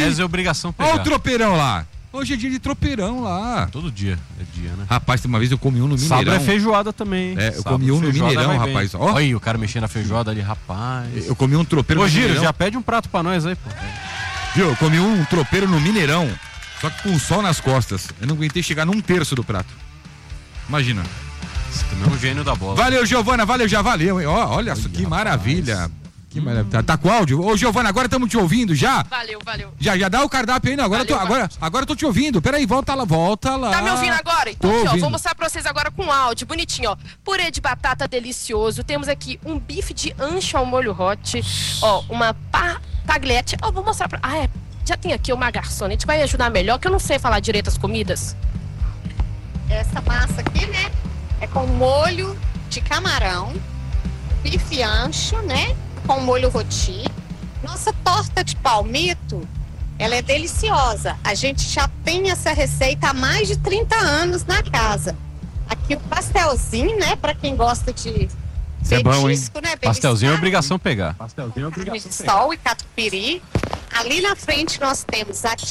maionese é obrigação pegar. Olha o tropeirão lá. Hoje é dia de tropeirão lá. Todo dia é dia, né? Rapaz, uma vez eu comi um no Mineirão. Sábado é feijoada também. É, eu comi um no Mineirão, rapaz. Ó. Olha aí, o cara mexendo na feijoada ali, rapaz. Eu comi um tropeiro no Mineirão. Giro, já pede um prato pra nós aí, pô. Viu, eu comi um tropeiro no Mineirão, só que com o sol nas costas. Eu não aguentei chegar num terço do prato. Imagina. Você também é um gênio da bola. Valeu, Giovana, valeu. Ó, olha só, que maravilha. Que maravilha. Tá com áudio? Ô, Giovana, agora estamos te ouvindo já? Valeu. Já dá o cardápio aí, não. Agora eu tô te ouvindo. Peraí, volta lá. Tá me ouvindo agora? Então, aqui, ó, ouvindo. vou mostrar pra vocês agora com áudio, bonitinho, ó. Purê de batata delicioso. Temos aqui um bife de ancho ao molho hot. Ó, uma tagliate. Ó, vou mostrar pra... já tem aqui uma garçonete, vai ajudar melhor, que eu não sei falar direito as comidas. Essa massa aqui, né, é com molho de camarão, bife ancho, né, com molho roti. Nossa torta de palmito, ela é deliciosa. A gente já tem essa receita há mais de 30 anos na casa. Aqui o pastelzinho, né, pra quem gosta de Isso é bom, hein? né, Pastelzinho é obrigação pegar. carne de sol e catupiry. Ali na frente nós temos a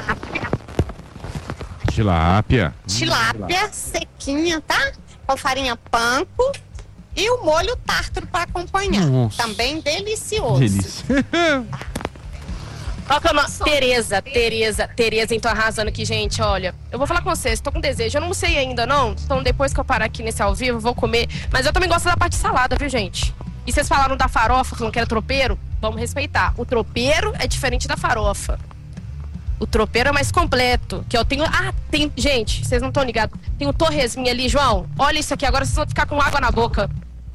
Tilápia. tilápia sequinha, tá? Com farinha panko e o molho tártaro para acompanhar. Nossa. Também delicioso. Delícia. Qual que é o nome? Tereza, então arrasando aqui, gente, olha. Eu vou falar com vocês, tô com desejo, eu não sei ainda, não. Então depois que eu parar aqui nesse ao vivo, eu vou comer. Mas eu também gosto da parte de salada, viu, gente? E vocês falaram da farofa, falando que era tropeiro, vamos respeitar. O tropeiro é diferente da farofa. O tropeiro é mais completo, que eu tenho... gente, vocês não estão ligados. Tem o torresminho ali, João. Olha isso aqui, agora vocês vão ficar com água na boca.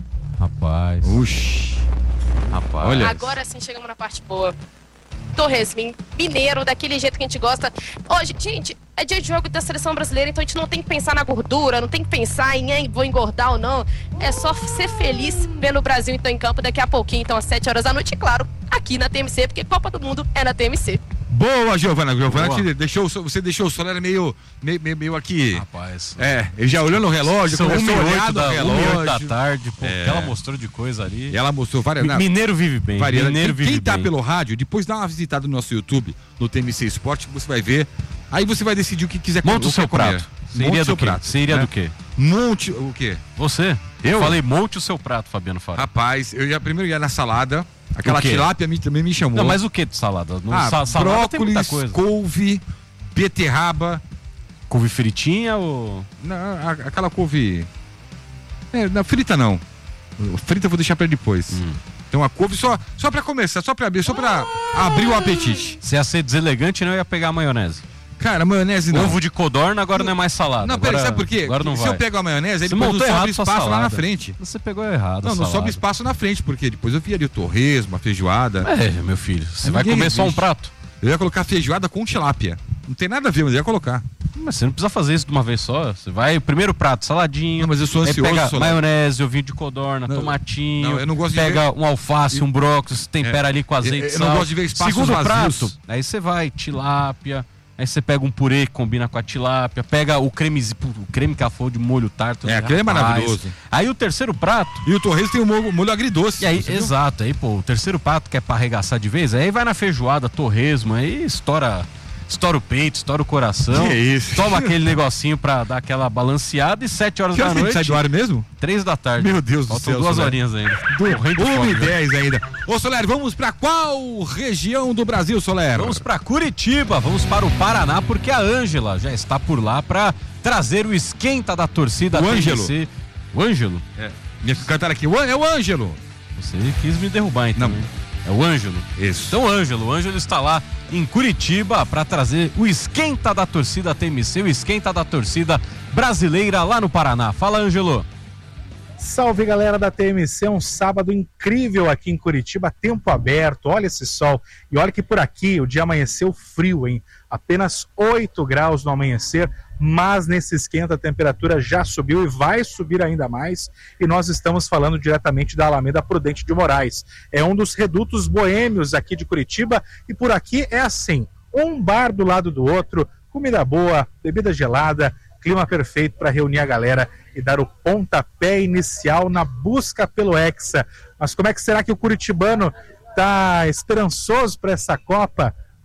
Rapaz. Uxi. Rapaz. Olha. Agora sim chegamos na parte boa. Torresminho, mineiro, daquele jeito que a gente gosta. Hoje, gente, é dia de jogo da seleção brasileira, então a gente não tem que pensar na gordura, não tem que pensar em vou engordar ou não. É só ser feliz vendo o Brasil então em campo daqui a pouquinho, então às 7 horas da noite, e claro, aqui na TMC, porque Copa do Mundo é na TMC. Boa, Giovana. Você deixou o Soler meio aqui. Rapaz. Ele já olhou no relógio, São começou a olhar no 1h08 da relógio. tarde, pô, que ela mostrou de coisa ali. E ela mostrou várias... Mineiro vive bem. Mineiro vive Quem tá bem. pelo rádio, depois dá uma visitada no nosso YouTube, no TMC Esporte, você vai ver. Aí você vai decidir o que quiser comer. Monta o seu prato. Seria do quê? Seria do quê? Monte o quê? Você? Eu? Falei, monte o seu prato, Fabiano Faro. Rapaz, primeiro ia na salada. Aquela O quê? tilápia também me chamou. Não, mas o que de salada? Salada tem muita brócolis, coisa. couve, beterraba. Couve fritinha ou... Não, aquela couve... não, frita não. Frita eu vou deixar pra depois. Então a couve só pra começar, só pra abrir, só pra abrir o apetite. Se ia ser deselegante, não ia pegar a maionese. Cara, maionese não. Ovo de codorna agora não é mais salada. Não, peraí, sabe por quê? Agora não Se vai. eu pego a maionese, aí Você depois não montou sobe errado sua espaço lá na salada. frente. Você pegou errado a Não salada. sobe espaço na frente, porque depois eu vi ali o torresmo, a feijoada. Meu filho, você Aí vai ninguém comer só um resiste. prato? Eu ia colocar feijoada com tilápia. Não tem nada a ver, mas eu ia colocar. Mas você não precisa fazer isso de uma vez só. Você vai, primeiro prato, saladinho. Não, mas eu sou aí ansioso, pega Solar. maionese, ovinho de codorna, Não, tomatinho. não, eu não gosto de pega ver- um alface, um brócolis, tempera ali com azeite e eu não sal. gosto de ver espaços Segundo vazios. prato, aí você vai, tilápia. Aí você pega um purê que combina com a tilápia, pega o creme que ela falou de molho tártaro. Aquele é maravilhoso. Aí o terceiro prato... E o torresmo tem o molho agridoce. E aí, você viu? exato, aí pô, o terceiro prato que é pra arregaçar de vez, aí vai na feijoada, torresmo, aí estoura o peito, estoura o coração. Que isso? Toma aquele negocinho pra dar aquela balanceada e 7 horas Que da horas que a gente noite. sai do ar mesmo? 3 da tarde. Meu Deus do Faltam céu, 2 Soler. horinhas ainda. Morrendo de fome, né? 1h10 ainda. Ô, Soler, vamos pra qual região do Brasil, Soler? Vamos pra Curitiba, vamos para o Paraná, porque a Ângela já está por lá pra trazer o esquenta da torcida O Ângelo. TMC. O Ângelo? Me cantaram aqui. É o Ângelo. Você quis me derrubar, então. Não. Hein? É o Ângelo. Isso. Então, o Ângelo está lá em Curitiba para trazer o esquenta da torcida TMC, o esquenta da torcida brasileira lá no Paraná. Fala, Ângelo. Salve, galera da TMC, um sábado incrível aqui em Curitiba, tempo aberto, olha esse sol. E olha que por aqui o dia amanheceu frio, hein? Apenas 8 graus no amanhecer, mas nesse esquenta a temperatura já subiu e vai subir ainda mais. E nós estamos falando diretamente da Alameda Prudente de Moraes. É um dos redutos boêmios aqui de Curitiba e por aqui é assim, um bar do lado do outro, comida boa, bebida gelada, clima perfeito para reunir a galera e dar o pontapé inicial na busca pelo Hexa. Mas como é que será que o curitibano está esperançoso para essa Copa?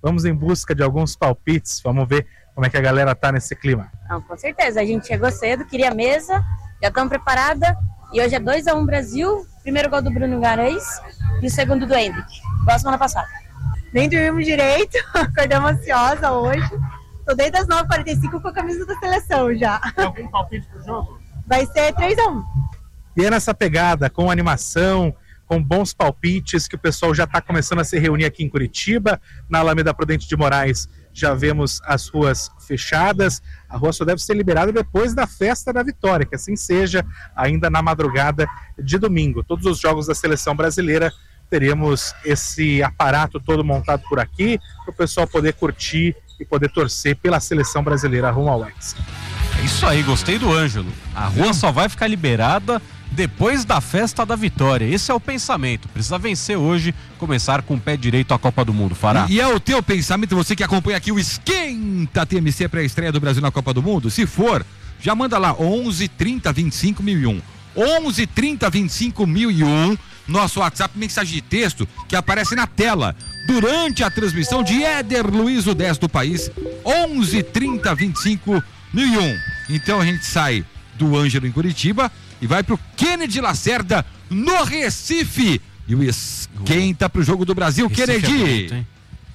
Vamos em busca de alguns palpites, vamos ver como é que a galera tá nesse clima. Não, com certeza, a gente chegou cedo, queria mesa, já estamos preparada e hoje é 2-1 Brasil, primeiro gol do Bruno Guimarães e o segundo do Endrick, igual a semana passada. Nem dormimos direito, acordamos ansiosa hoje, tô desde as 9h45 com a camisa da seleção já. Tem algum palpite pro jogo? Vai ser 3-1. E é nessa pegada, com animação, com bons palpites, que o pessoal já está começando a se reunir aqui em Curitiba, na Alameda Prudente de Moraes. Já vemos as ruas fechadas, a rua só deve ser liberada depois da festa da vitória, que assim seja, ainda na madrugada de domingo. Todos os jogos da seleção brasileira teremos esse aparato todo montado por aqui, para o pessoal poder curtir e poder torcer pela seleção brasileira rumo ao Hexa. É isso aí, gostei do Ângelo. A rua só vai ficar liberada depois da festa da vitória. Esse é o pensamento. Precisa vencer hoje, começar com o pé direito à Copa do Mundo, Fará. E é o teu pensamento, você que acompanha aqui o Esquenta TMC para a estreia do Brasil na Copa do Mundo? Se for, já manda lá 11 30 25 1001. 11 30 25 1001, nosso WhatsApp, mensagem de texto que aparece na tela durante a transmissão de Éder Luiz, o 10 do país. 11 30 25 1001. Então a gente sai do Ângelo em Curitiba e vai pro Kennedy Lacerda no Recife. E o esquenta pro jogo do Brasil, Kennedy.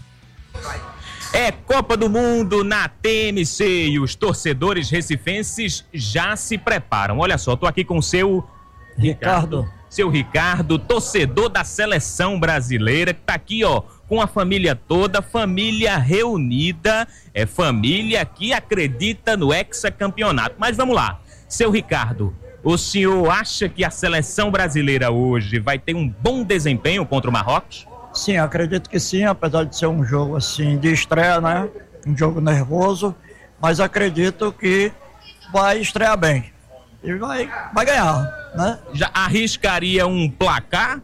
É Copa do Mundo na TMC e os torcedores recifenses já se preparam. Olha só, tô aqui com o seu Ricardo. Seu Ricardo, torcedor da seleção brasileira, que tá aqui, ó, com a família toda, família reunida, é família que acredita no hexacampeonato. Mas vamos lá, seu Ricardo, o senhor acha que a seleção brasileira hoje vai ter um bom desempenho contra o Marrocos? Sim, acredito que sim, apesar de ser um jogo assim de estreia, né? Um jogo nervoso, mas acredito que vai estrear bem e vai ganhar, né? Já arriscaria um placar?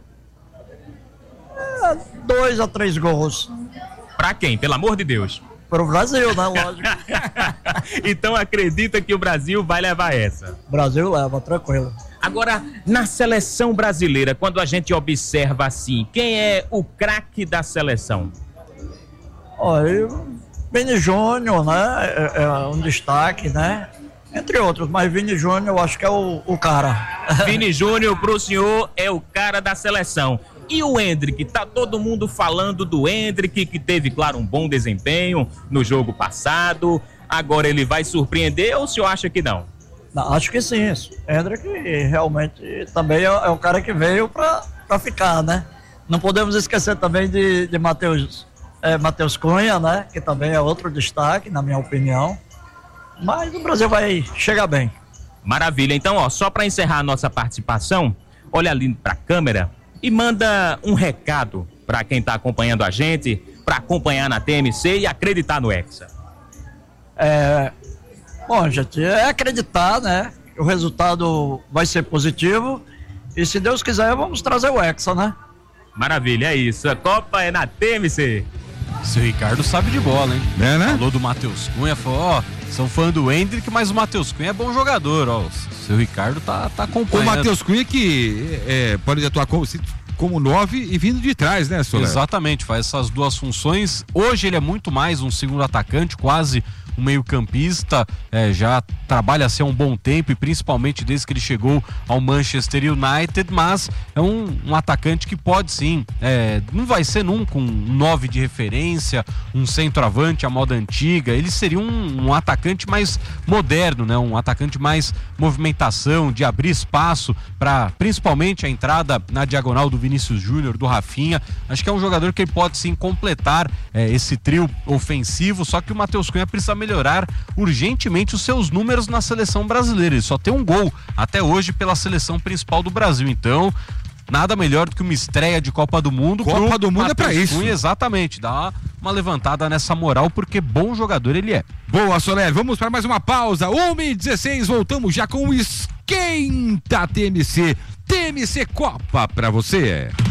2 a 3 gols. Pra quem? Pelo amor de Deus. Pro Brasil, né? Lógico. Então acredita que o Brasil vai levar essa? O Brasil leva, tranquilo. Agora, na seleção brasileira, quando a gente observa assim, quem é o craque da seleção? Olha, Vini Júnior, né? É um destaque, né? Entre outros, mas Vini Júnior eu acho que é o cara. Vini Júnior pro senhor é o cara da seleção. E o Endrick, tá todo mundo falando do Endrick, que teve, claro, um bom desempenho no jogo passado. Agora ele vai surpreender ou o senhor acha que não? Não, acho que sim. Endrick realmente também é o cara que veio pra ficar, né? Não podemos esquecer também de Matheus Cunha, né? Que também é outro destaque, na minha opinião. Mas o Brasil vai chegar bem. Maravilha. Então, ó, só para encerrar a nossa participação, olha ali pra câmera e manda um recado para quem tá acompanhando a gente, para acompanhar na TMC e acreditar no Hexa. Bom, gente, é acreditar, né? O resultado vai ser positivo e se Deus quiser vamos trazer o Hexa, né? Maravilha, é isso. A Copa é na TMC. Seu Ricardo sabe de bola, hein? É, né? Falou do Matheus Cunha, falou, ó, são fã do Endrick, mas o Matheus Cunha é bom jogador, ó. O seu Ricardo tá acompanhando. O Matheus Cunha que pode atuar como 9 e vindo de trás, né, Soler? Exatamente, faz essas duas funções. Hoje ele é muito mais um segundo atacante, quase um meio-campista, já trabalha assim há um bom tempo e principalmente desde que ele chegou ao Manchester United, mas é um atacante que pode sim, não vai ser nunca um 9 de referência, um centroavante à moda antiga, ele seria um atacante mais moderno, né? Um atacante mais movimentação, de abrir espaço para principalmente a entrada na diagonal do Vinícius Júnior, do Rafinha. Acho que é um jogador que pode sim completar esse trio ofensivo, só que o Matheus Cunha precisa melhorar urgentemente os seus números na seleção brasileira. Ele só tem um gol até hoje pela seleção principal do Brasil, então nada melhor do que uma estreia de Copa do Mundo. Copa do Mundo é pra isso. Cunha, exatamente, dá uma levantada nessa moral, porque bom jogador ele é. Boa, Soler, vamos para mais uma pausa, 1h16, voltamos já com o Esquenta TMC, TMC Copa pra você.